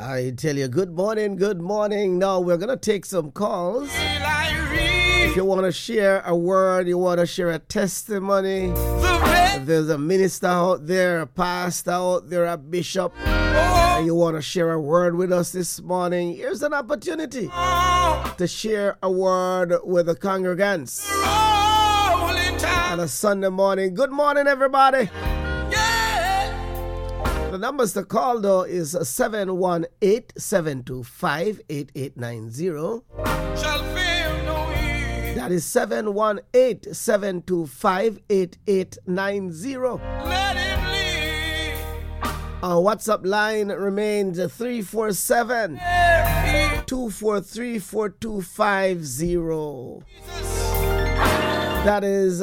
I tell you, good morning. Now we're going to take some calls. If you want to share a word, you want to share a testimony, if there's a minister out there, a pastor out there, a bishop, and you want to share a word with us this morning, here's an opportunity to share a word with the congregants on a Sunday morning. Good morning, everybody. The numbers to call, though, is 718-725-8890. That is 718-725-8890. Our WhatsApp line remains 347-243-4250. That is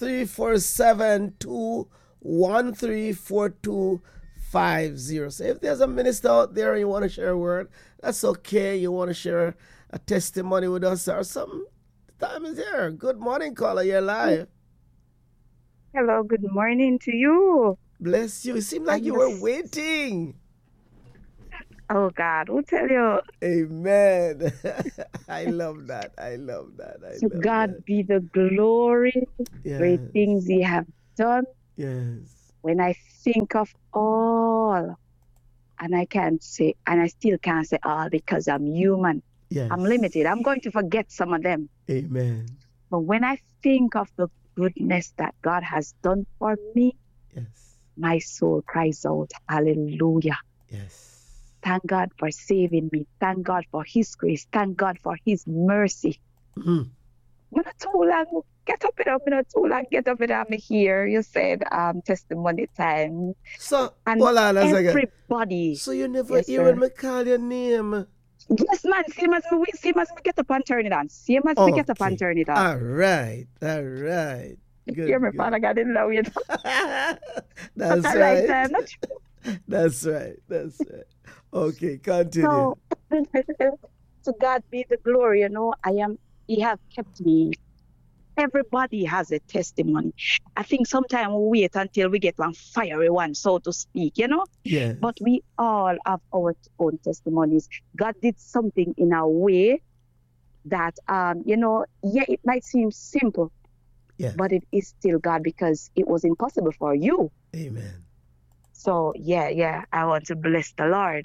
347-213-4250. So if there's a minister out there and you want to share a word, that's okay. You want to share a testimony with us or something, time is here. Good morning, caller. You're live. Hello, good morning to you. Bless you. It seemed like you were waiting. Oh, God, who tell you? Amen. I love that. To God be the glory. Yes. Great things He have done. Yes. When I think of all, and I still can't say all because I'm human. Yes. I'm limited. I'm going to forget some of them. Amen. But when I think of the goodness that God has done for me, yes, my soul cries out, hallelujah. Yes. Thank God for saving me. Thank God for His grace. Thank God for His mercy. Mm-hmm. I'm not too long. Get up it. I'm here. You said testimony time. So, and hold on a second. Everybody. So you never hear me call your name? Yes, man. Same as me get up and turn it on. Same as me get up and turn it on. All right. Good. Hear me, Father God, in love you. That's right. That's right. Okay, continue. So, to God be the glory. He has kept me. Everybody has a testimony. I think sometimes we wait until we get one fiery one, so to speak, Yes. But we all have our own testimonies. God did something in a way that, it might seem simple, yes, but it is still God because it was impossible for you. Amen. So, I want to bless the Lord.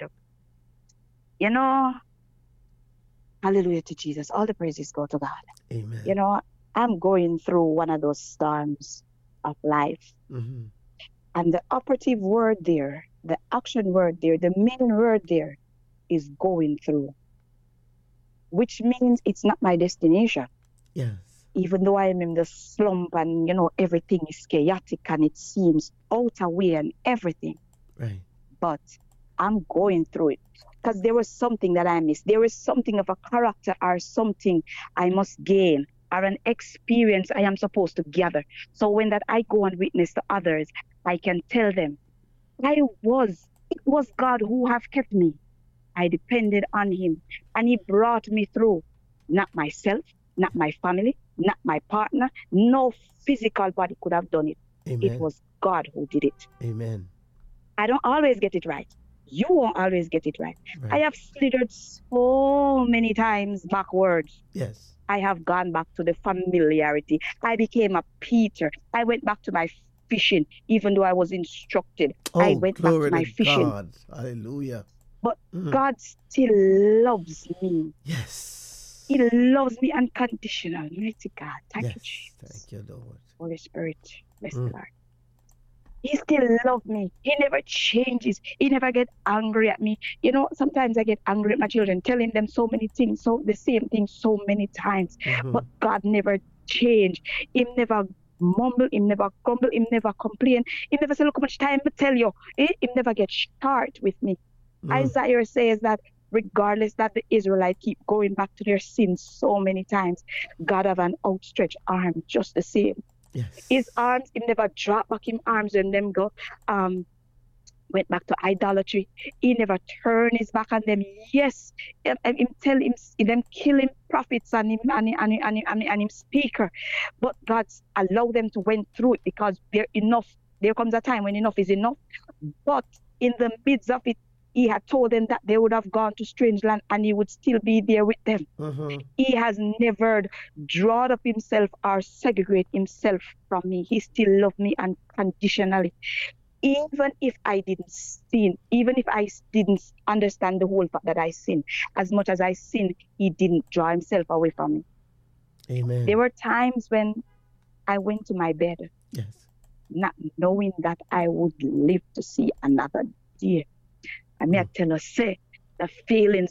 Hallelujah to Jesus. All the praises go to God. Amen. I'm going through one of those storms of life. Mm-hmm. And the operative word there, the action word there, the main word there is going through, which means it's not my destination. Yes. Even though I am in the slump and, everything is chaotic and it seems out of way and everything. Right. But I'm going through it because there was something that I missed. There is something of a character or something I must gain, or an experience I am supposed to gather. So when that I go and witness to others, I can tell them, it was God who have kept me. I depended on Him and He brought me through. Not myself, not my family, not my partner. No physical body could have done it. Amen. It was God who did it. Amen. I don't always get it right. You won't always get it right. I have slithered so many times backwards. Yes. I have gone back to the familiarity. I became a Peter. I went back to my fishing, even though I was instructed. I went back to my fishing. God. Hallelujah. But God still loves me. Yes. He loves me unconditionally. Mighty God. Thank you, Jesus. Thank you, Lord. Holy Spirit. Bless the Lord. He still loves me. He never changes. He never gets angry at me. Sometimes I get angry at my children, telling them so many things, so the same thing so many times. Mm-hmm. But God never changed. He never mumble, he never grumble, he never complain. He never say, look how much time I tell you. He never get short with me. Isaiah says that regardless that the Israelites keep going back to their sins so many times, God have an outstretched arm just the same. Yes. His arms, he never dropped back his arms and them go went back to idolatry. He never turned his back on them. Yes, him tell him them kill him prophets and him speaker. But God allow them to went through it because there comes a time when enough is enough. But in the midst of it, He had told them that they would have gone to strange land and he would still be there with them. He has never drawn up himself or segregate himself from me. He still loved me unconditionally. Even if I didn't sin, even if I didn't understand the whole fact that I sinned, as much as I sinned, he didn't draw himself away from me. Amen. There were times when I went to my bed, yes, not knowing that I would live to see another day. I may tell us, say, the feelings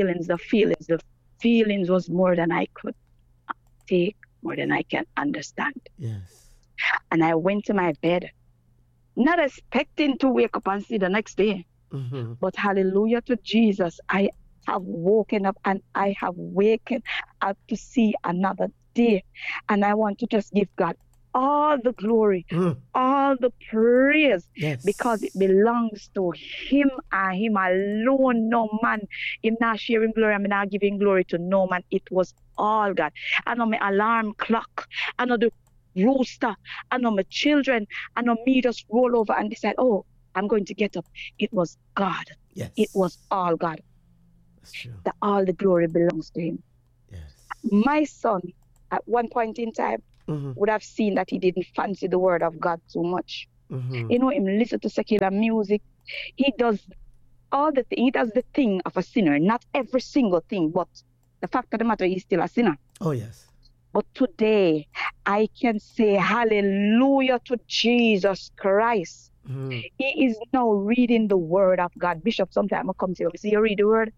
was more than I could take, more than I can understand. Yes. And I went to my bed, not expecting to wake up and see the next day. But hallelujah to Jesus, I have woken up and I have wakened up to see another day. And I want to just give God all the glory, all the praise, because it belongs to him and him alone. No man, him not sharing glory, I'm not giving glory to no man. It was all God. I know my alarm clock, I know the rooster, I know my children, I know me just roll over and decide, oh, I'm going to get up. It was God. Yes. It was all God. That's true. That all the glory belongs to him. Yes. My son, at one point in time, would have seen that he didn't fancy the word of God too much. You know, him listen to secular music. He does he does the thing of a sinner, not every single thing, but the fact of the matter, he's still a sinner. Oh, yes. But today, I can say hallelujah to Jesus Christ. He is now reading the word of God. Bishop, sometimes I come to you, see you read the word.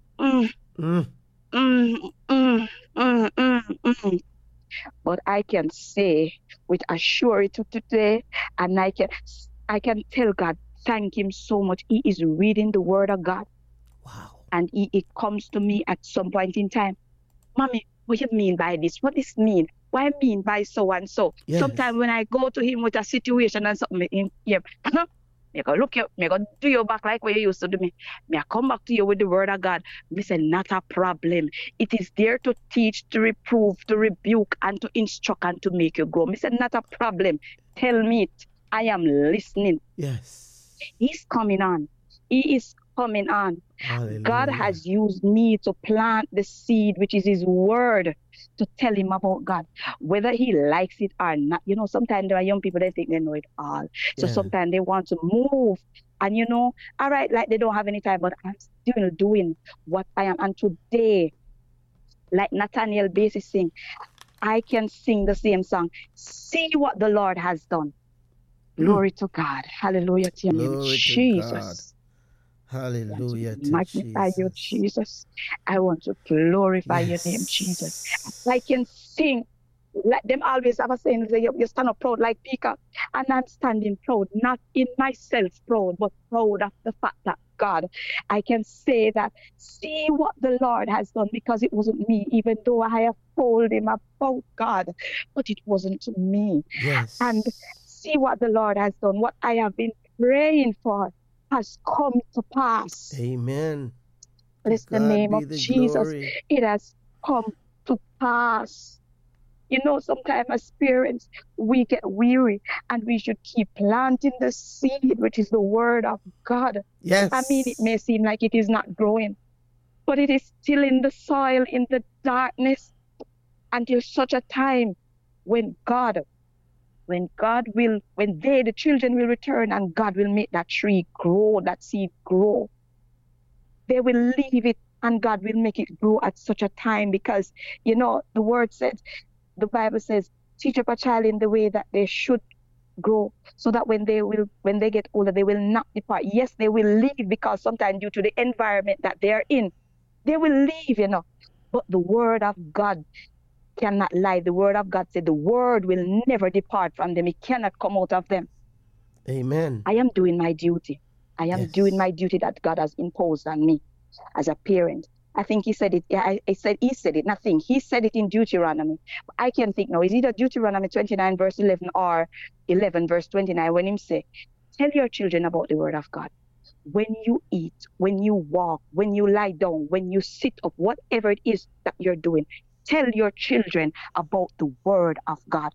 But I can say with assurity today, and I can tell God, thank him so much. He is reading the word of God. Wow. And it comes to me at some point in time, Mommy, what you mean by this? What this mean? What I mean by so and so? Yes. Sometimes when I go to him with a situation and something in here, me go look you, me go do your back like what you used to do me. Me I come back to you with the word of God. Me say not a problem. It is there to teach, to reprove, to rebuke, and to instruct and to make you grow. Me say not a problem. Tell me it. I am listening. Yes. He's coming on. He is coming on. Hallelujah. God has used me to plant the seed, which is his word, to tell him about God, whether he likes it or not. You know, sometimes there are young people that think they know it all. So sometimes they want to move and, you know, all right, like they don't have any time, but I'm still doing what I am. And today, like Nathaniel Bassey sing, I can sing the same song. See what the Lord has done. Glory to God. Hallelujah to your name, Jesus. Hallelujah to magnify you, Jesus. I want to glorify your name, Jesus. I can sing. Like them always have a saying, you stand up proud like Peacock. And I'm standing proud, not in myself proud, but proud of the fact that God, I can say that, see what the Lord has done, because it wasn't me, even though I have told him about God, but it wasn't me. Yes. And see what the Lord has done, what I have been praying for has come to pass. Amen. Bless the name of Jesus. Glory. It has come to pass. You know, sometimes as parents, we get weary and we should keep planting the seed, which is the word of God. Yes. I mean, it may seem like it is not growing, but it is still in the soil, in the darkness, until such a time when the children will return and God will make that tree grow, that seed grow. They will leave it and God will make it grow at such a time, because, you know, the Bible says, teach up a child in the way that they should grow, so that when they get older, they will not depart. Yes, they will leave, because sometimes due to the environment that they are in, they will leave, you know. But the word of God cannot lie. The word of God said the word will never depart from them. It cannot come out of them. Amen. I am doing my duty. I am doing my duty that God has imposed on me as a parent. I think he said it. He said it. Nothing. He said it in Deuteronomy. I can't think now. Is either Deuteronomy 29 verse 11 or 11 verse 29 when him say, tell your children about the word of God. When you eat, when you walk, when you lie down, when you sit up, whatever it is that you're doing, tell your children about the word of God.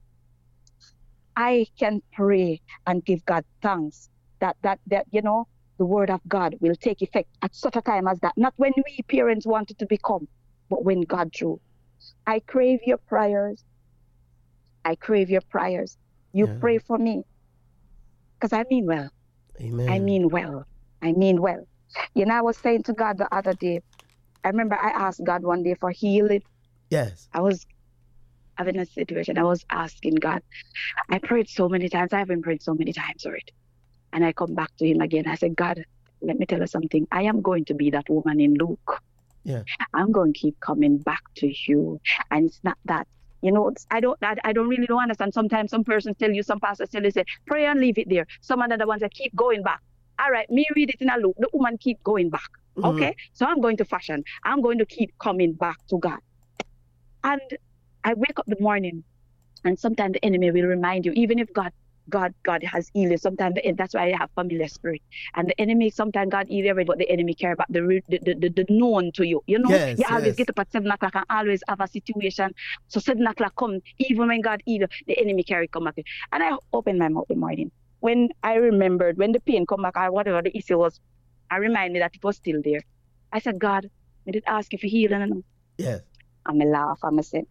I can pray and give God thanks that you know, the word of God will take effect at such a time as that. Not when we parents want it to become, but when God drew. I crave your prayers. I crave your prayers. You pray for me. Because I mean well. Amen. I mean well. I mean well. You know, I was saying to God the other day, I remember I asked God one day for healing. Yes. I was having a situation. I was asking God. I prayed so many times. I haven't prayed so many times for it. And I come back to him again. I said, God, let me tell you something. I am going to be that woman in Luke. Yeah. I'm going to keep coming back to you. And it's not that, you know, I don't really understand. Sometimes some persons tell you, some pastors tell you, say, pray and leave it there. Some other ones say, keep going back. All right, me read it in a Luke. The woman keep going back. Okay? So I'm going to fashion. I'm going to keep coming back to God. And I wake up in the morning, and sometimes the enemy will remind you, even if God has healed you. Sometimes that's why I have familiar spirit. And the enemy, sometimes God heals everybody, but the enemy care about the known to you. You know, yes, you always get up at 7 o'clock and always have a situation. So 7 o'clock come, even when God heals, the enemy carry come back. And I opened my mouth in the morning. When I remembered, when the pain come back or whatever the issue was, I reminded that it was still there. I said, God, I did ask if you heal. And yes. I'm a laugh. I'm a say,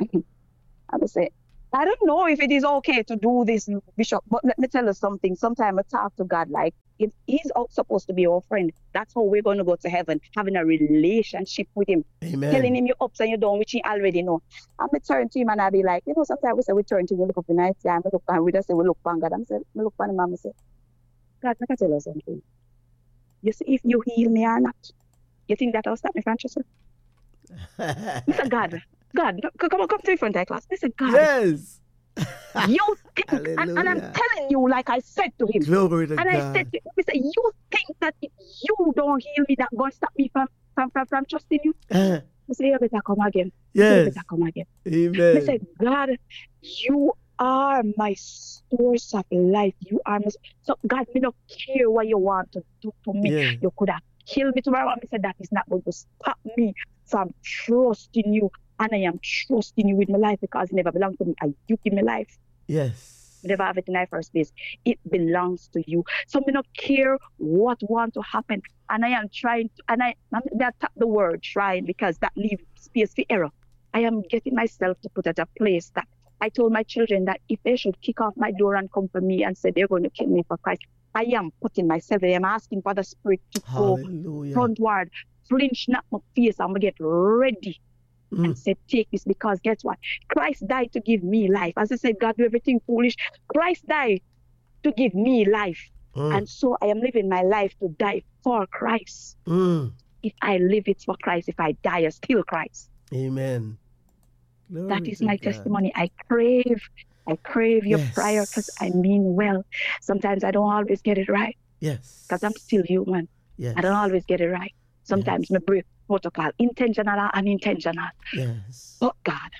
I don't know if it is okay to do this, Bishop, but let me tell you something. Sometimes I talk to God like if he's supposed to be our friend. That's how we're going to go to heaven, having a relationship with him. Amen. Telling him your ups and your downs, which he already know. I'm going to turn to him and I'll be like, you know, sometimes we say we turn to him, we look up in the night time, we just say we look on God. I'm saying, we look on him and I say, God, I can tell you something. You see, if you heal me or not, you think that will stop me from trusting? Mr. God, come to the front of the class. I said, God, yes. You think, and I'm telling you, like I said to him, glory to and God. I said to him, I said, you think that if you don't heal me, that going to stop me from trusting you? I said, you better come again. Yes. You better come again. Amen. I said, God, you are my source of life. You are my, so God, me don't care what you want to do to me. Yeah. You could have killed me tomorrow. I said, that is not going to stop me from trusting you. And I am trusting you with my life because it never belongs to me. You give me life. Yes. I never have it in my first place. It belongs to you. So I don't care what want to happen. And I am trying to, and I tap the word trying because that leaves space for error. I am getting myself to put at a place that I told my children that if they should kick off my door and come for me and say they're going to kill me for Christ, I am putting myself there. I'm asking for the Spirit to go frontward, flinch not my face. I'm going to get ready. And said, take this because guess what? Christ died to give me life. As I said, God do everything foolish. Christ died to give me life. And so I am living my life to die for Christ. If I live, it's for Christ. If I die, it's still Christ. Amen. Glory that is my testimony. I crave your prayer because I mean well. Sometimes I don't always get it right. Yes. Because I'm still human. Yes. I don't always get it right. Sometimes my break protocol, intentional or unintentional. Yes. But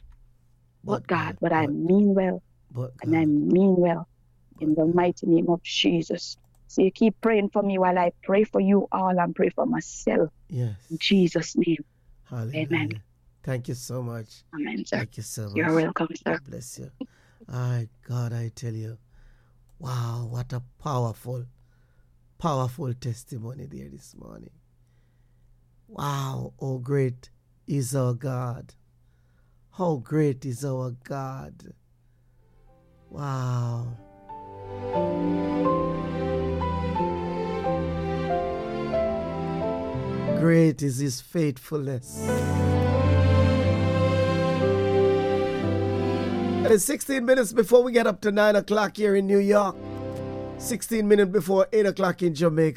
I mean well. And I mean well. In the mighty name of Jesus. So you keep praying for me while I pray for you all and pray for myself. Yes. In Jesus' name. Hallelujah. Amen. Thank you so much. Amen, sir. Thank you so much. You're welcome, sir. God bless you. God, I tell you. Wow, what a powerful testimony there this morning. Wow, oh great is our God. How great is our God. Wow. Great is his faithfulness. It is 16 minutes before we get up to 9 o'clock here in New York. 16 minutes before 8 o'clock in Jamaica.